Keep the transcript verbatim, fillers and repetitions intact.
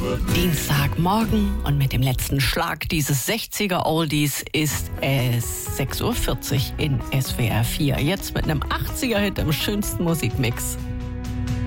Dienstagmorgen und mit dem letzten Schlag dieses sechziger Oldies ist es sechs Uhr vierzig in S W R vier. Jetzt mit einem achtziger Hit im schönsten Musikmix.